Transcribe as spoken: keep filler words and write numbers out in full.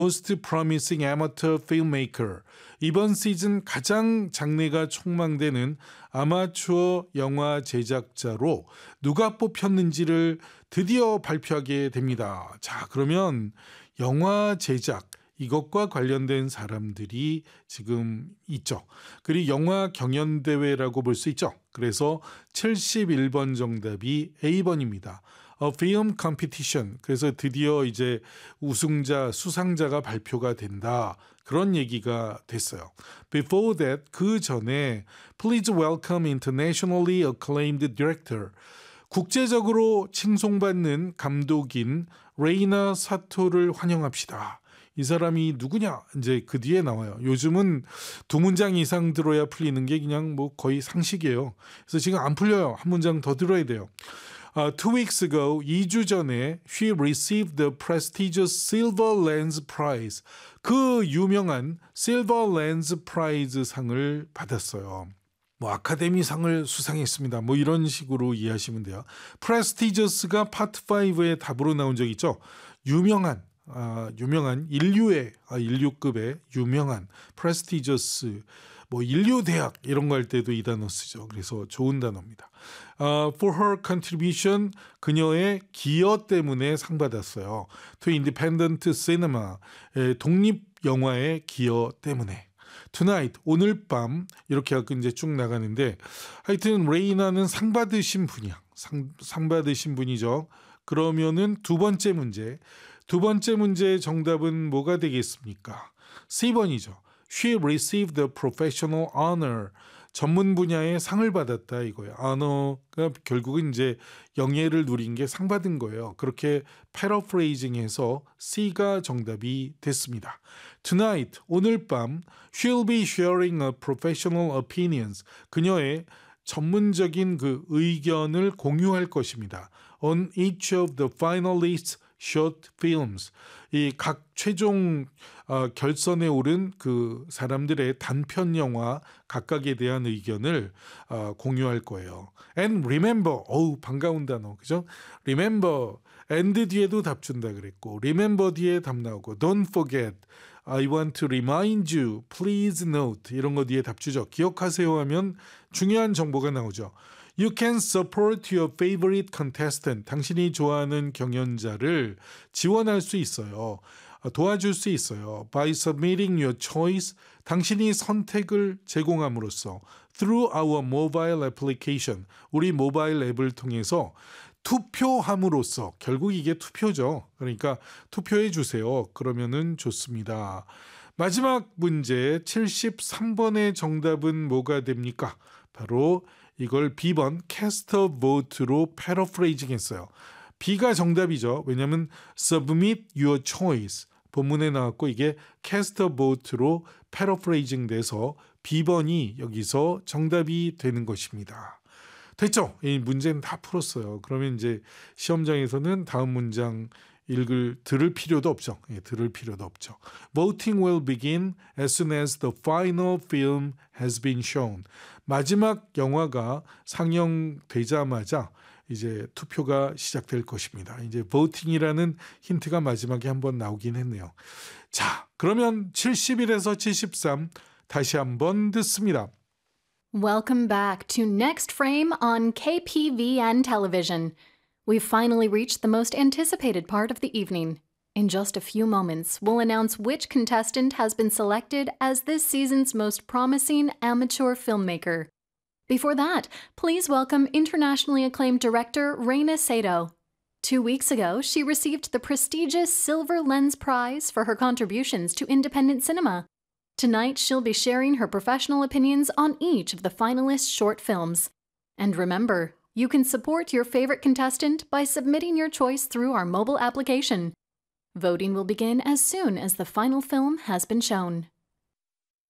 Most Promising Amateur Filmmaker. 이번 시즌 가장 장래가 촉망되는 아마추어 영화 제작자로 누가 뽑혔는지를 드디어 발표하게 됩니다. 자, 그러면 영화 제작 이것과 관련된 사람들이 지금 있죠. 그리고 영화 경연대회라고 볼 수 있죠. 그래서 칠십일 번 정답이 A번입니다. A Film Competition. 그래서 드디어 이제 우승자, 수상자가 발표가 된다. 그런 얘기가 됐어요. Before that, 그 전에 Please welcome internationally acclaimed director. 국제적으로 칭송받는 감독인 레이나 사토를 환영합시다. 이 사람이 누구냐? 이제 그 뒤에 나와요. 요즘은 두 문장 이상 들어야 풀리는 게 그냥 뭐 거의 상식이에요. 그래서 지금 안 풀려요. 한 문장 더 들어야 돼요. Uh, two weeks ago, 이 주 전에 she received the prestigious Silver Lens Prize. 그 유명한 Silver Lens Prize 상을 받았어요. 뭐 아카데미상을 수상했습니다. 뭐 이런 식으로 이해하시면 돼요. Prestigious가 파트 오의 답으로 나온 적 있죠. 유명한 아, 유명한 인류의 아, 인류급의 유명한 prestigious 뭐 인류 대학 이런 거 할 때도 이 단어 쓰죠. 그래서 좋은 단어입니다. Uh, for her contribution 그녀의 기여 때문에 상 받았어요. To independent cinema 독립 영화의 기여 때문에. Tonight 오늘 밤 이렇게 하고 이제 쭉 나가는데 하여튼 레이나는 상 받으신 분이야. 상, 상 받으신 분이죠. 그러면은 두 번째 문제. 두 번째 문제의 정답은 뭐가 되겠습니까? 세 번이죠. She received the professional honor. 전문 분야의 상을 받았다 이거예요. honor가 결국은 이제 영예를 누린 게 상 받은 거예요. 그렇게 paraphrasing해서 C가 정답이 됐습니다. Tonight, 오늘 밤 she'll be sharing a professional opinions. 그녀의 전문적인 그 의견을 공유할 것입니다. On each of the finalists short films. 이 각 최종 어, 결선에 오른 그 사람들의 단편 영화 각각에 대한 의견을 어, 공유할 거예요. And remember, 어우 반가운 단어, 그죠? Remember, and 뒤에도 답 준다 그랬고, remember 뒤에 답 나오고, don't forget, I want to remind you, please note 이런 거 뒤에 답 주죠. 기억하세요 하면 중요한 정보가 나오죠. You can support your favorite contestant. 당신이 좋아하는 경연자를 지원할 수 있어요. 도와줄 수 있어요. By submitting your choice. 당신이 선택을 제공함으로써 through our mobile application. 우리 모바일 앱을 통해서 투표함으로써 결국 이게 투표죠. 그러니까 투표해 주세요. 그러면은 좋습니다. 마지막 문제 칠십삼 번의 정답은 뭐가 됩니까? 바로 이걸 B번 cast a vote로 paraphrasing 했어요. B가 정답이죠. 왜냐하면 submit your choice 본문에 나왔고 이게 cast a vote로 paraphrasing 돼서 B번이 여기서 정답이 되는 것입니다. 됐죠? 이 문제는 다 풀었어요. 그러면 이제 시험장에서는 다음 문장 읽을 들을 필요도 없죠. 예, 들을 필요도 없죠. Voting will begin as soon as the final film has been shown. 마지막 영화가 상영되자마자 이제 투표가 시작될 것입니다. 이제 voting이라는 힌트가 마지막에 한번 나오긴 했네요. 자, 그러면 칠십일에서 칠십삼 다시 한번 듣습니다. Welcome back to Next Frame on K P V N television. We've finally reached the most anticipated part of the evening. In just a few moments, we'll announce which contestant has been selected as this season's most promising amateur filmmaker. Before that, please welcome internationally acclaimed director Reina Sato. Two weeks ago, she received the prestigious Silver Lens Prize for her contributions to independent cinema. Tonight, she'll be sharing her professional opinions on each of the finalists' short films. And remember, you can support your favorite contestant by submitting your choice through our mobile application. Voting will begin as soon as the final film has been shown.